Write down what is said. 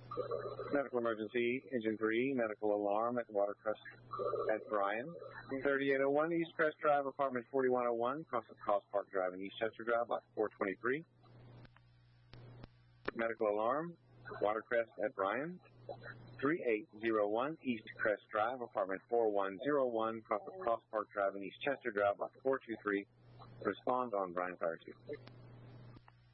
Medical emergency, engine 3, medical alarm at Watercrest at Bryan. 3801 East Crest Drive, apartment 4101, Cross Park Drive in Eastchester Drive, lot 423. Medical alarm, Watercrest at Bryan. 3801 East Crest Drive, apartment 4101, Cross Park Drive in Eastchester Drive, lot 423. Respond on Bryan Fire 2.